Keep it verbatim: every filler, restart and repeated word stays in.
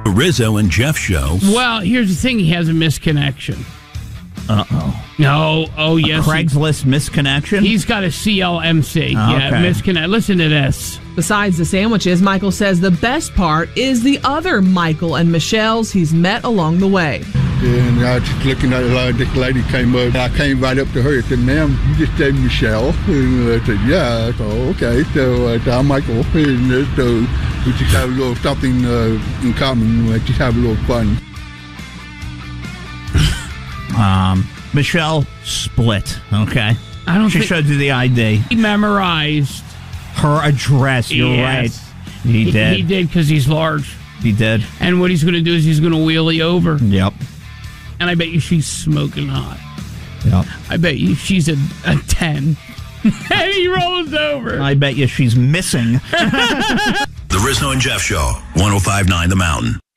The Rizzo and Jeff Show. Well, here's the thing. He has a misconnection. Uh-oh. No. Oh, yes. A Craigslist misconnection? He's got a C L M C. Oh, yeah, okay. misconnect. Listen to this. Besides the sandwiches, Michael says the best part is the other Michael and Michelle's he's met along the way. And I was just looking at it, like this lady came up. I came right up to her and said, ma'am, you just said Michelle. And I said, yeah. I said, okay. So uh, I'm Michael. And uh, so we just have a little something uh, in common. We just have a little fun. Um, Michelle split, okay? I don't she think... showed you the I D. He memorized. Her address, you're yes. right. He, he did. He did because he's large. He did. And what he's going to do is he's going to wheelie over. Yep. And I bet you she's smoking hot. Yep. I bet you she's a, a ten. And he rolls over. I bet you she's missing. The Rizzo and Jeff Show, one oh five point nine The Mountain.